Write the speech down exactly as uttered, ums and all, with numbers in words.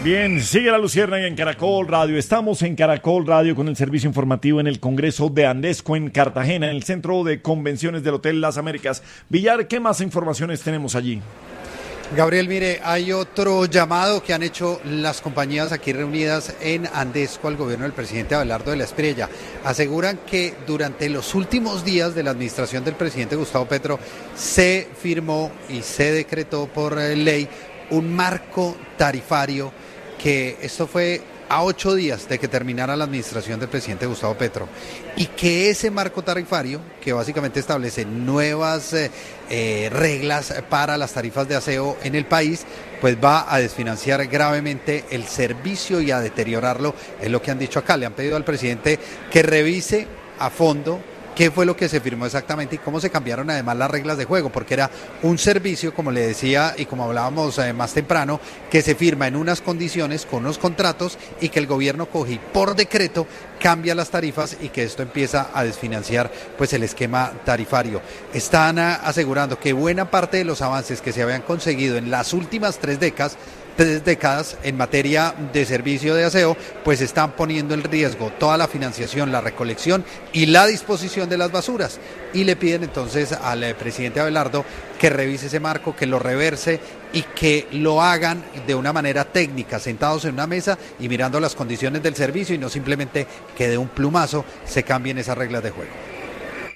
Bien, sigue la Luciérnaga en Caracol Radio. Estamos en Caracol Radio con el servicio informativo en el Congreso de Andesco en Cartagena, en el Centro de Convenciones del Hotel Las Américas. Villar, ¿qué más informaciones tenemos allí? Gabriel, mire, hay otro llamado que han hecho las compañías aquí reunidas en Andesco al gobierno del presidente Abelardo de la Espriella. Aseguran que durante los últimos días de la administración del presidente Gustavo Petro se firmó y se decretó por ley un marco tarifario, que esto fue a ocho días de que terminara la administración del presidente Gustavo Petro, y que ese marco tarifario, que básicamente establece nuevas eh, eh, reglas para las tarifas de aseo en el país, pues va a desfinanciar gravemente el servicio y a deteriorarlo, es lo que han dicho acá. Le han pedido al presidente que revise a fondo qué fue lo que se firmó exactamente y cómo se cambiaron además las reglas de juego, porque era un servicio, como le decía y como hablábamos eh, más temprano, que se firma en unas condiciones, con unos contratos, y que el gobierno coge y por decreto cambia las tarifas y que esto empieza a desfinanciar pues el esquema tarifario. Están uh, asegurando que buena parte de los avances que se habían conseguido en las últimas tres décadas tres décadas en materia de servicio de aseo, pues están poniendo en riesgo toda la financiación, la recolección y la disposición de las basuras, y le piden entonces al eh, presidente Abelardo que revise ese marco, que lo reverse y que lo hagan de una manera técnica, sentados en una mesa y mirando las condiciones del servicio, y no simplemente que de un plumazo se cambien esas reglas de juego.